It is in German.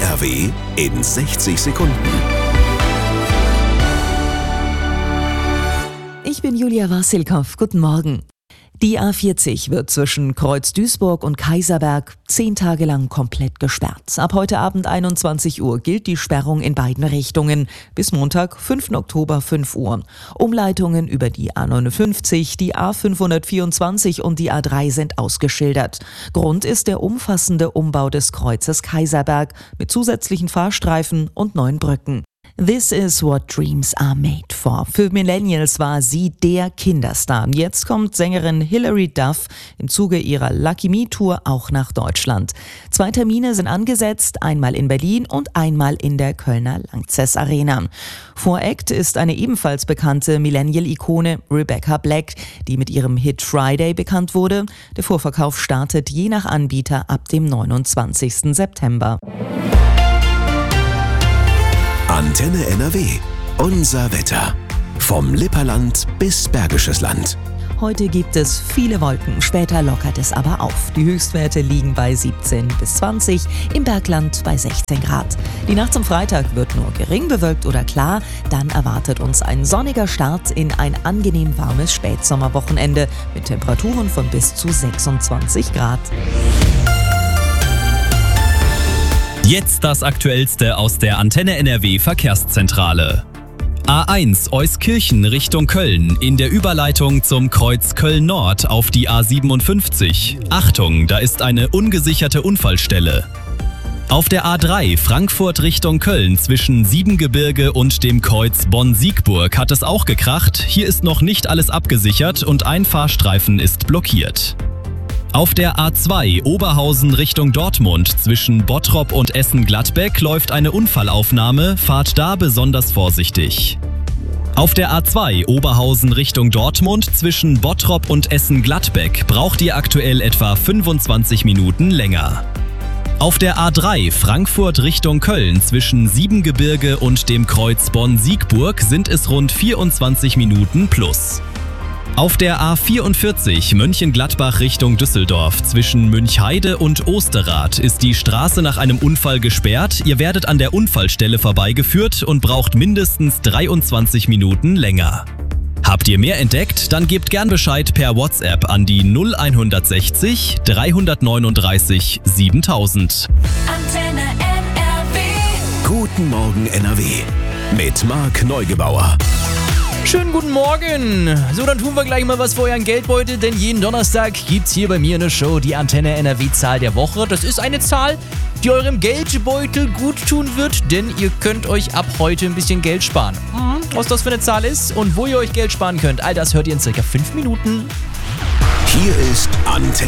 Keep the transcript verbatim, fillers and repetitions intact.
R W in sechzig Sekunden. Ich bin Julia Wassilkow. Guten Morgen. Die A vierzig wird zwischen Kreuz-Duisburg und Kaiserberg zehn Tage lang komplett gesperrt. Ab heute Abend einundzwanzig Uhr gilt die Sperrung in beiden Richtungen. Bis Montag, fünften Oktober, fünf Uhr. Umleitungen über die A neunundfünfzig, die A fünfhundertvierundzwanzig und die A drei sind ausgeschildert. Grund ist der umfassende Umbau des Kreuzes Kaiserberg mit zusätzlichen Fahrstreifen und neuen Brücken. This is what dreams are made for. Für Millennials war sie der Kinderstar. Jetzt kommt Sängerin Hilary Duff im Zuge ihrer Lucky Me Tour auch nach Deutschland. Zwei Termine sind angesetzt, einmal in Berlin und einmal in der Kölner Lanxess Arena. Voract ist eine ebenfalls bekannte Millennial-Ikone Rebecca Black, die mit ihrem Hit Friday bekannt wurde. Der Vorverkauf startet je nach Anbieter ab dem neunundzwanzigsten September. Antenne N R W. Unser Wetter. Vom Lipperland bis Bergisches Land. Heute gibt es viele Wolken, später lockert es aber auf. Die Höchstwerte liegen bei siebzehn bis zwanzig, im Bergland bei sechzehn Grad. Die Nacht zum Freitag wird nur gering bewölkt oder klar, dann erwartet uns ein sonniger Start in ein angenehm warmes Spätsommerwochenende mit Temperaturen von bis zu sechsundzwanzig Grad. Jetzt das Aktuellste aus der Antenne N R W Verkehrszentrale. A eins Euskirchen Richtung Köln in der Überleitung zum Kreuz Köln-Nord auf die A siebenundfünfzig. Achtung, da ist eine ungesicherte Unfallstelle. Auf der A drei Frankfurt Richtung Köln zwischen Siebengebirge und dem Kreuz Bonn-Siegburg hat es auch gekracht. Hier ist noch nicht alles abgesichert und ein Fahrstreifen ist blockiert. Auf der A zwei Oberhausen Richtung Dortmund zwischen Bottrop und Essen-Gladbeck läuft eine Unfallaufnahme, fahrt da besonders vorsichtig. Auf der A zwei Oberhausen Richtung Dortmund zwischen Bottrop und Essen-Gladbeck braucht ihr aktuell etwa fünfundzwanzig Minuten länger. Auf der A drei Frankfurt Richtung Köln zwischen Siebengebirge und dem Kreuz Bonn-Siegburg sind es rund vierundzwanzig Minuten plus. Auf der A vierundvierzig Mönchengladbach Richtung Düsseldorf zwischen Münchheide und Osterrath ist die Straße nach einem Unfall gesperrt. Ihr werdet an der Unfallstelle vorbeigeführt und braucht mindestens dreiundzwanzig Minuten länger. Habt ihr mehr entdeckt? Dann gebt gern Bescheid per WhatsApp an die null hundertsechzig dreihundertneununddreißig siebentausend. Antenne N R W. Guten Morgen N R W. Mit Marc Neugebauer. Schönen guten Morgen! So, dann tun wir gleich mal was für euren Geldbeutel, denn jeden Donnerstag gibt's hier bei mir in der Show die Antenne N R W-Zahl der Woche. Das ist eine Zahl, die eurem Geldbeutel gut tun wird, denn ihr könnt euch ab heute ein bisschen Geld sparen. Mhm. Was das für eine Zahl ist und wo ihr euch Geld sparen könnt, all das hört ihr in circa fünf Minuten. Hier ist Antenne